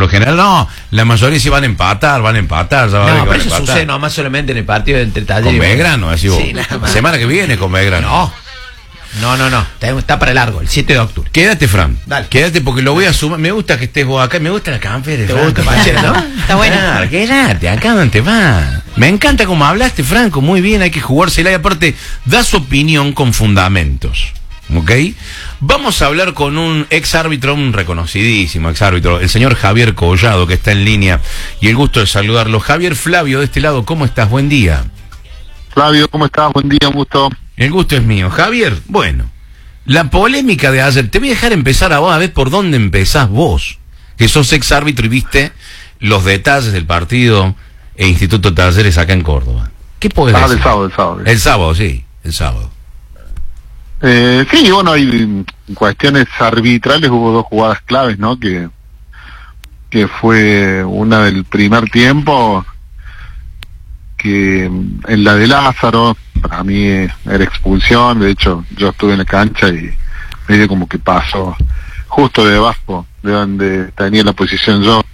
lo general no, la mayoría sí van a empatar, ya va a ver No, que pero van a eso empatar. sucede nomás solamente en el partido entre Talleres Con y Belgrano, así vos. Sí, nada más. Semana que viene con Belgrano. No. Está para largo, el 7 de octubre. Quédate, Fran. Dale. Quédate porque lo voy a sumar. Me gusta que estés vos acá. Me gusta la campera. ¿Te gusta, Pachela, no? Está bueno. Claro, quédate acá donde te va. Me encanta cómo hablaste, Franco. Muy bien, hay que jugársela. Y aparte, da su opinión con fundamentos. ¿Ok? Vamos a hablar con un ex árbitro, un reconocidísimo ex árbitro, el señor Javier Collado, que está en línea. Y el gusto de saludarlo. Javier Flavio, de este lado, ¿cómo estás? Buen día. Flavio, ¿cómo estás? Buen día, un gusto. El gusto es mío. Javier, bueno, la polémica de ayer, te voy a dejar empezar a vos, a ver por dónde empezás vos, que sos ex árbitro y viste los detalles del partido e Instituto Talleres acá en Córdoba. ¿Qué podés decir? El sábado. El sábado, sí, el sábado. Sí, bueno, hay cuestiones arbitrales, hubo dos jugadas claves, ¿no? Que fue una del primer tiempo, que en la de Lázaro, para mí era expulsión. De hecho, yo estuve en la cancha y medio como que pasó justo debajo de donde tenía la posición yo.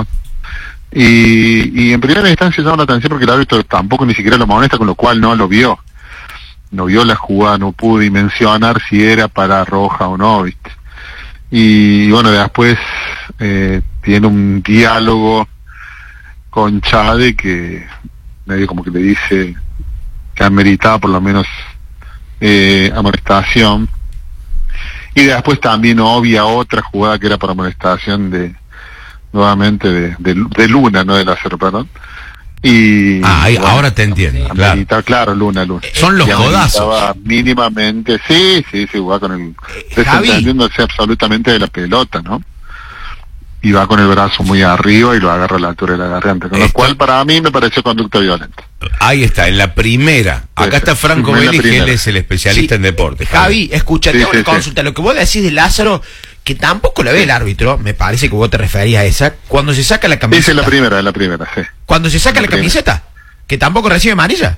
Y en primera instancia llamó la atención porque el árbitro tampoco ni siquiera lo amonesta, con lo cual no lo vio. No vio la jugada, no pudo dimensionar si era para roja o no, ¿viste? Y bueno, después tiene un diálogo con Chade que medio como que le dice que ameritaba por lo menos amonestación. Y después también obvia otra jugada que era para amonestación nuevamente de Luna, no de Lázaro, perdón. Y bueno, ahora te entiendo, claro, Luna. Son los codazos. Mínimamente, sí, va con el desentendiéndose absolutamente de la pelota, ¿no? Y va con el brazo muy arriba y lo agarra a la altura de la garganta, con lo cual para mí me pareció conducta violenta. Ahí está, en la primera. Acá está Franco Vélez, que él es el especialista en deporte. Javi, escúchate una consulta. Lo que vos decís de Lázaro, que tampoco la ve el árbitro, me parece que vos te referías a esa, cuando se saca la camiseta. Esa es la primera, sí. Cuando se saca la camiseta, que tampoco recibe amarilla.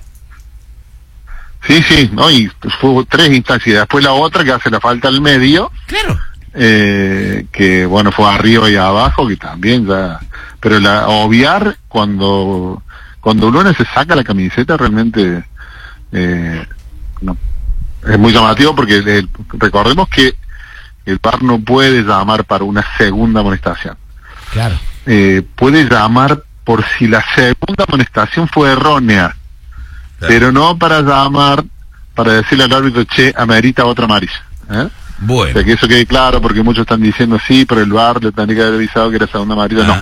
Sí, no, y fue 3 instancias. Después la otra que hace la falta al medio. Claro. Que bueno, fue arriba y abajo, que también ya. Pero obviar cuando Luna se saca la camiseta realmente no, es muy llamativo, porque recordemos que el VAR no puede llamar para una segunda amonestación. Claro. Puede llamar por si la segunda amonestación fue errónea, claro, pero no para llamar, para decirle al árbitro, che, amerita otra amarilla. Bueno. O sea, que eso quede claro, porque muchos están diciendo, sí, pero el VAR le tendría que haber avisado que era segunda amarilla.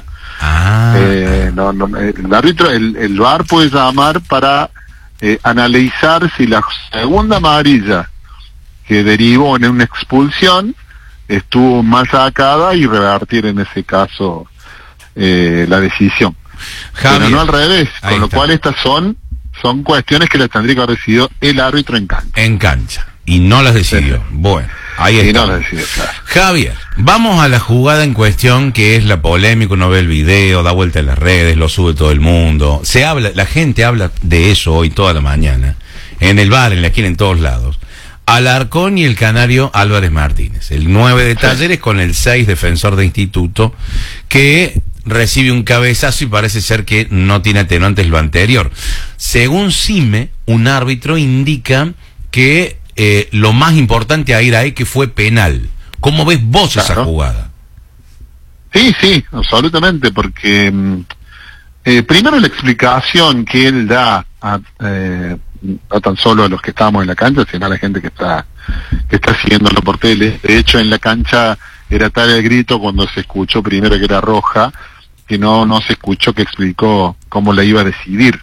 No, el árbitro, el VAR puede llamar para analizar si la segunda amarilla que derivó en una expulsión estuvo mal sacada y revertir en ese caso la decisión. Javier, pero no al revés, con lo está. cual estas son cuestiones que las tendría que haber decidido el árbitro en cancha. En cancha. Y no las decidió. Sí. Bueno, ahí está. Y no las decidió, claro. Javier, vamos a la jugada en cuestión, que es la polémica. Uno ve el video, da vuelta en las redes, lo sube todo el mundo. La gente habla de eso hoy toda la mañana. En el bar, en la esquina, en todos lados. Alarcón y el canario Álvarez Martínez. El 9 de Talleres con el 6 defensor de Instituto, que recibe un cabezazo y parece ser que no tiene atenuantes lo anterior. Según CIME, un árbitro indica que lo más importante a ir ahí que fue penal. ¿Cómo ves vos esa jugada? Sí, absolutamente, porque primero la explicación que él da no tan solo a los que estábamos en la cancha, sino a la gente que está siguiéndolo por tele. De hecho, en la cancha era tal el grito cuando se escuchó primero que era roja, que no se escuchó que explicó cómo la iba a decidir.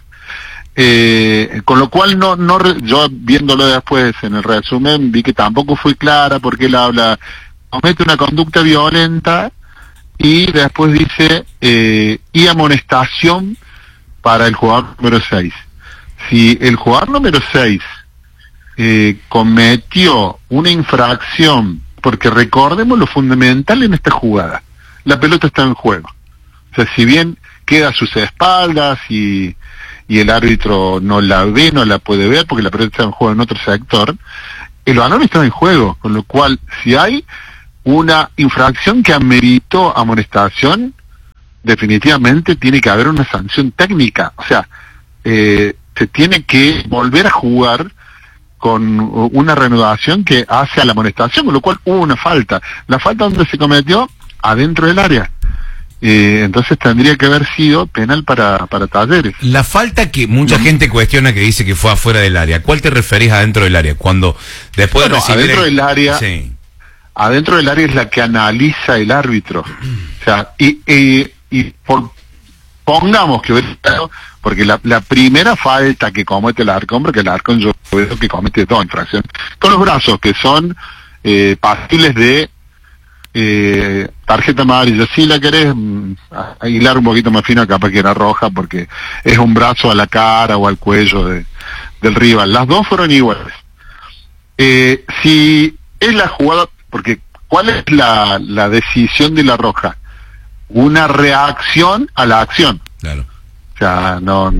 Con lo cual yo viéndolo después en el resumen vi que tampoco fue clara, porque él comete una conducta violenta y después dice y amonestación para el jugador número 6. Si el jugador número 6 cometió una infracción, porque recordemos lo fundamental en esta jugada, la pelota está en juego. O sea, si bien queda a sus espaldas y el árbitro no la ve, no la puede ver porque la pelota está en juego en otro sector, el balón está en juego, con lo cual si hay una infracción que ameritó amonestación, definitivamente tiene que haber una sanción técnica. O sea, se tiene que volver a jugar con una reanudación que hace a la amonestación, con lo cual hubo una falta. La falta donde se cometió adentro del área. Entonces tendría que haber sido penal para Talleres. La falta que mucha gente cuestiona, que dice que fue afuera del área, ¿cuál te referís adentro del área? Cuando después de recibir adentro del área, sí. Adentro del área es la que analiza el árbitro. O sea, pongamos que hubiera estado, porque la primera falta que comete el Alarcón, porque el Alarcón yo veo que comete toda infracción, con los brazos que son pasibles de tarjeta amarilla. Si la querés hilar un poquito más fino, capaz que era roja, porque es un brazo a la cara o al cuello del rival. Las dos fueron iguales. Si es la jugada, porque ¿cuál es la decisión de la roja? Una reacción a la acción. Claro. O sea,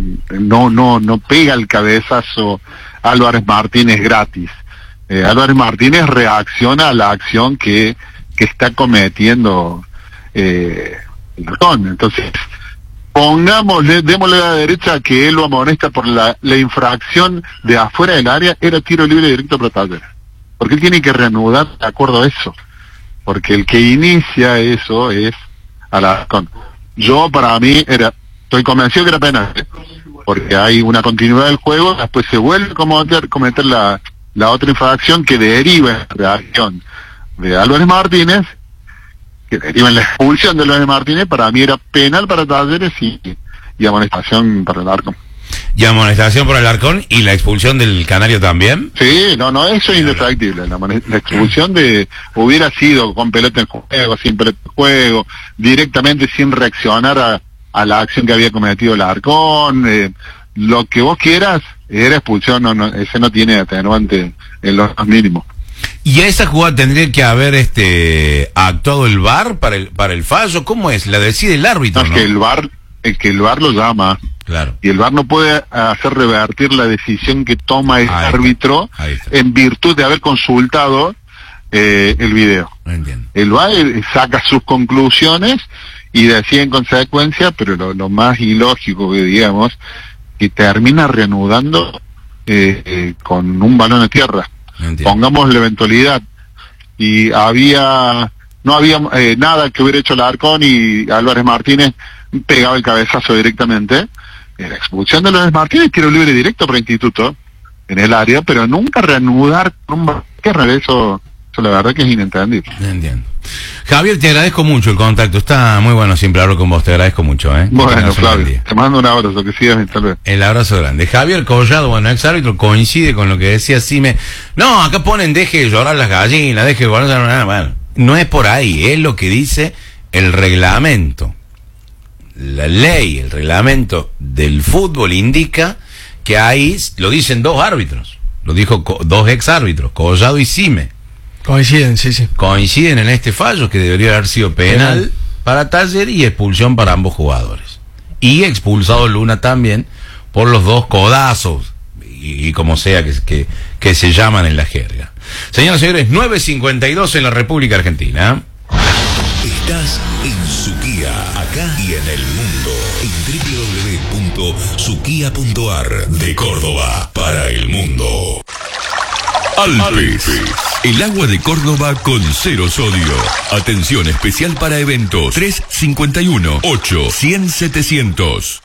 no pega el cabezazo Álvarez Martínez gratis. Álvarez Martínez reacciona a la acción que está cometiendo el Alarcón. Entonces, démosle a la derecha que él lo amonesta por la infracción de afuera del área, era tiro libre directo para Talleres. Porque él tiene que reanudar de acuerdo a eso. Porque el que inicia eso es Alarcón. Yo, para mí, estoy convencido que era penal, porque hay una continuidad del juego, después se vuelve a cometer la otra infracción que deriva en la reacción de Álvarez Martínez, que deriva en la expulsión de Álvarez Martínez. Para mí era penal para Talleres y amonestación para el Alarcón. ¿Y amonestación por el Alarcón y la expulsión del Canario también? Sí, no, eso es indefectible. La expulsión hubiera sido con pelota en juego, sin pelota en juego, directamente sin reaccionar a la acción que había cometido el Alarcón, lo que vos quieras, era expulsión. Ese no tiene atenuante en los mínimos. ¿Y a esa jugada tendría que haber actuado el VAR para el fallo? ¿Cómo es? La decide el árbitro, ¿no? ¿no? Es que el VAR lo llama. Claro. Y el VAR no puede hacer revertir la decisión que toma el árbitro en virtud de haber consultado el video. Entiendo. El VAR saca sus conclusiones y decide en consecuencia, pero lo más ilógico que digamos, que termina reanudando con un balón a tierra. Entiendo. Pongamos la eventualidad y no había nada que hubiera hecho el Alarcón y Álvarez Martínez pegaba el cabezazo directamente. La expulsión de Álvarez Martínez, tiro libre directo para Instituto en el área, pero nunca reanudar con un balón a tierra. Eso la verdad que es inentendible. Entiendo. Javier, te agradezco mucho el contacto. Está muy bueno siempre hablar con vos. Te agradezco mucho. Bueno, Flavio, te mando un abrazo. Que sigas, tal vez. El abrazo grande. Javier Collado, bueno, ex árbitro, coincide con lo que decía Sime. No, acá ponen deje de llorar las gallinas, deje de guardar. Bueno, no es por ahí. Es lo que dice el reglamento. La ley, el reglamento del fútbol indica que ahí lo dicen dos árbitros. Lo dijo dos ex árbitros, Collado y Sime. Coinciden, sí. Coinciden en este fallo que debería haber sido penal para Talleres y expulsión para ambos jugadores. Y expulsado Luna también por los dos codazos, y como sea que se llaman en la jerga. Señoras y señores, 9:52 en la República Argentina. Estás en Suquía, acá y en el mundo, en www.suquía.ar, de Córdoba para el mundo. Alpes, el agua de Córdoba con 0 sodio. Atención especial para eventos 351-8-100-700.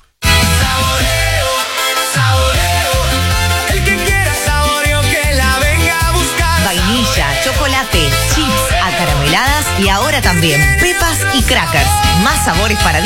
El que quiera saboreo que la venga a buscar. Vainilla, chocolate, chips, acarameladas y ahora también pepas y crackers. Más sabores para